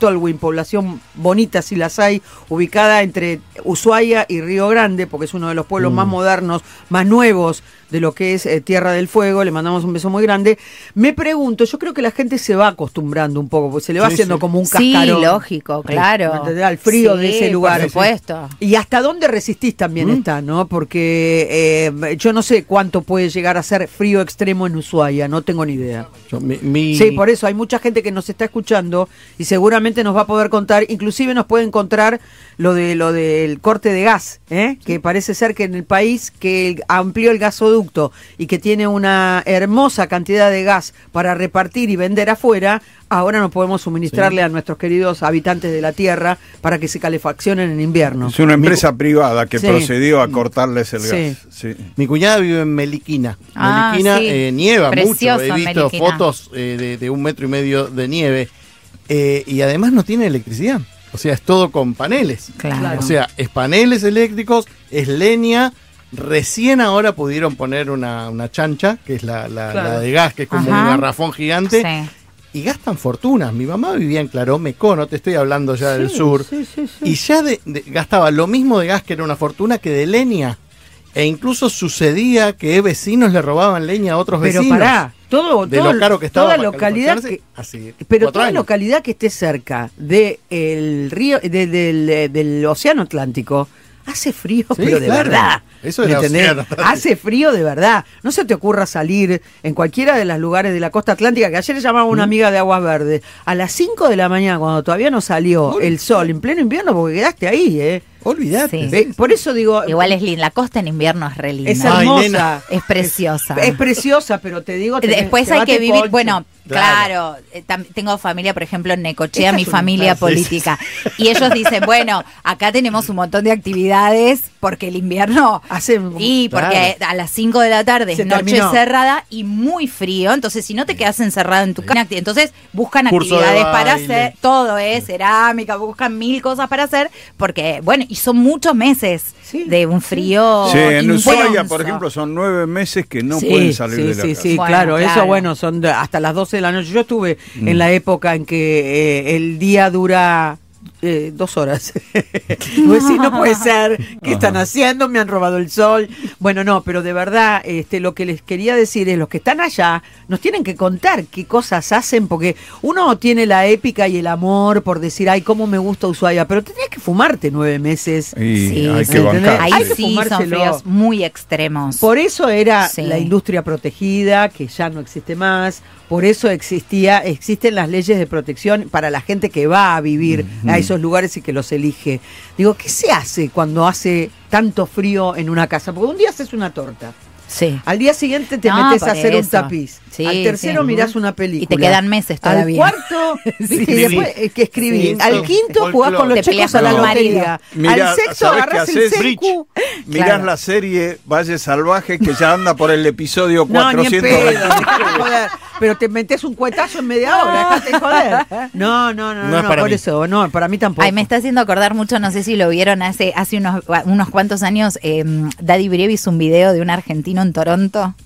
Stolwyn, población bonita si las hay, ubicada entre Ushuaia y Río Grande, porque es uno de los pueblos más modernos, más nuevos de lo que es Tierra del Fuego. Le mandamos un beso muy grande. Me pregunto, yo creo que la gente se va acostumbrando un poco, porque se le va haciendo como un cascarón. Sí, lógico, claro. Al frío de ese lugar. Por supuesto. Y hasta dónde resistís también está, ¿no? Porque yo no sé cuánto puede llegar a ser frío extremo en Ushuaia, no tengo ni idea. Sí, por eso hay mucha gente que nos está escuchando y seguramente nos va a poder contar, inclusive nos puede encontrar lo del corte de gas, que parece ser que en el país que amplió el gasoducto y que tiene una hermosa cantidad de gas para repartir y vender afuera, ahora no podemos suministrarle a nuestros queridos habitantes de la Tierra para que se calefaccionen en invierno. Es una empresa privada que procedió a cortarles el gas. Sí. Mi cuñada vive en Meliquina. Nieva mucho. He visto fotos de 1,5 metros de nieve. Y además no tiene electricidad. O sea, es todo con paneles. Claro. O sea, es paneles eléctricos, es leña. Recién ahora pudieron poner una chancha, que es la de gas, que es como un garrafón gigante. Sí. Y gastan fortunas. Mi mamá vivía en Claromeco, no te estoy hablando ya del sur. Y ya gastaba lo mismo de gas, que era una fortuna, que de leña. E incluso sucedía que vecinos le robaban leña a otros vecinos. Pero pará, lo caro que estaba. Toda localidad que esté cerca del río, del océano Atlántico, hace frío, pero de verdad. Eso es océano. Hace frío de verdad. No se te ocurra salir en cualquiera de los lugares de la costa atlántica, que ayer le llamaba una amiga de Aguas Verdes, a las 5 de la mañana, cuando todavía no salió el sol, en pleno invierno, porque quedaste ahí, Olvídate. Sí. Por eso digo... Igual es linda. La costa en invierno es re linda. Es hermosa. Es preciosa. Es preciosa, pero te digo... Después hay que vivir... Bueno, claro. Tengo familia, por ejemplo, en Necochea, mi familia política. Y ellos dicen, bueno, acá tenemos un montón de actividades porque el invierno... porque a las 5 de la tarde es noche cerrada y muy frío. Entonces, si no te quedas encerrado en tu casa, entonces buscan actividades para hacer. Todo es cerámica, buscan 1000 cosas para hacer porque, bueno... Y son muchos meses de un frío. Sí, en Ushuaia, por ejemplo, son 9 meses que no pueden salir de la casa. Sí, claro. Eso, son hasta las 12 de la noche. Yo estuve en la época en que el día dura 2 horas. Pues sí, no puede ser. ¿Qué están haciendo? Me han robado el sol. Bueno, no, pero de verdad, lo que les quería decir es, los que están allá nos tienen que contar qué cosas hacen, porque uno tiene la épica y el amor por decir, ay, cómo me gusta Ushuaia, pero tenés que fumarte 9 meses. Y hay que bancar. Ahí sí son fríos muy extremos. Por eso era la industria protegida, que ya no existe más. Por eso existen las leyes de protección para la gente que va a vivir a esos lugares y que los elige. Digo, ¿qué se hace cuando hace tanto frío en una casa? Porque un día haces una torta. Sí. Al día siguiente te metes a hacer un tapiz. Sí, al tercero mirás una película. Y te quedan meses todavía. Al cuarto, y después que escribís. Al quinto jugás con los chicos a la lotería. Al sexto agarrás el secu. Mirás la serie Valle Salvaje, que ya anda por el episodio 400. No, ni en pedo, joder. Pero te metés un cuetazo en media hora, dejate joder. No, por eso, no, para mí tampoco. Ay, me está haciendo acordar mucho, no sé si lo vieron hace unos cuantos años, Daddy Breve hizo un video de un argentino en Toronto,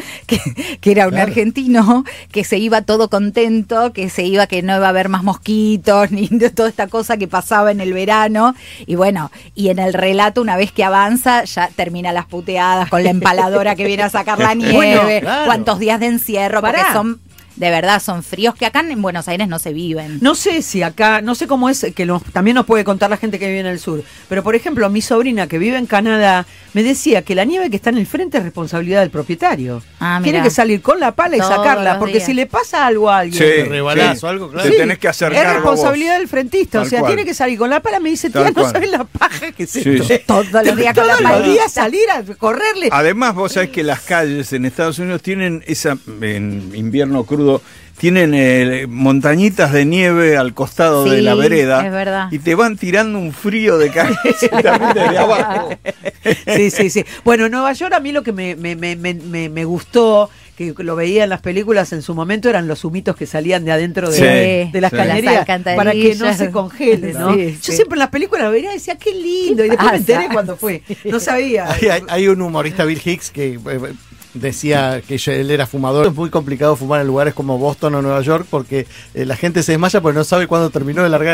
que era un argentino que se iba todo contento, que no iba a haber más mosquitos, ni de toda esta cosa que pasaba en el verano, y bueno, y en el relato, una vez que avanza, ya termina las puteadas con la empaladora que viene a sacar la nieve, cuántos días de encierro, porque de verdad, son fríos que acá en Buenos Aires no se viven. No sé si acá, no sé cómo es, que también nos puede contar la gente que vive en el sur, pero por ejemplo, mi sobrina que vive en Canadá me decía que la nieve que está en el frente es responsabilidad del propietario. Tiene que salir con la pala y sacarla, porque si le pasa algo a alguien, rebalazo, algo, claro. Te tenés que hacer es responsabilidad del frentista, o sea, tiene que salir con la pala. Me dice, tía, no sabes la paja que es esto. Todos los días con la pala. Todos los días salir a correrle. Además, vos sabés que las calles en Estados Unidos tienen en invierno crudo, tienen montañitas de nieve al costado de la vereda. Es verdad. Y te van tirando un frío de cabeza también desde abajo. Sí. Bueno, en Nueva York a mí lo que me gustó, que lo veía en las películas en su momento, eran los humitos que salían de adentro de las cañerías para que no se congele, ¿no? Yo siempre en las películas lo veía y decía, qué lindo, y después me enteré cuando fue. No sabía. Hay un humorista, Bill Hicks, que decía que él era fumador. Es muy complicado fumar en lugares como Boston o Nueva York porque la gente se desmaya porque no sabe cuándo terminó de largar